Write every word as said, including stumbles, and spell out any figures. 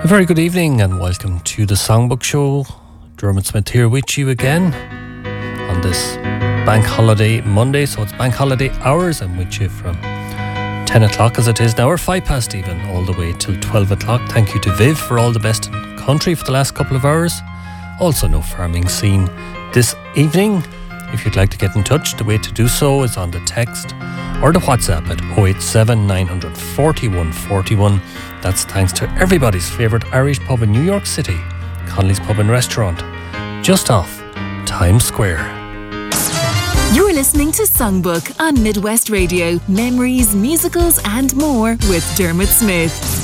A very good evening and welcome to the Songbook Show. Dermot Smith here with you again on this Bank Holiday Monday. So it's Bank Holiday hours. I'm with you from ten o'clock as it is now, or five past even, all the way till twelve o'clock. Thank you to Viv for all the best in the country for the last couple of hours. Also no farming scene this evening. If you'd like to get in touch, the way to do so is on the text or the WhatsApp at oh eight seven, nine four one, four one. That's thanks to everybody's favourite Irish pub in New York City, Connolly's Pub and Restaurant, just off Times Square. You're listening to Songbook on Midwest Radio. Memories, musicals and more with Dermot Smith.